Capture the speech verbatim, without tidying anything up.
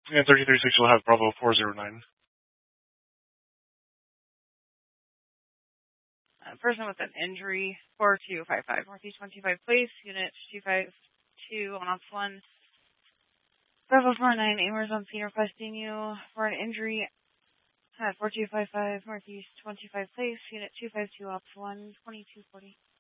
And thirty-three six will have Bravo four zero nine. A person with an injury, four two five five, Northeast one two five Place, Unit two five two on ops one. Bravo four nine, Amers on scene requesting you for an injury at four two five five, Northeast one two five Place, Unit two five two ops one, twenty-two forty.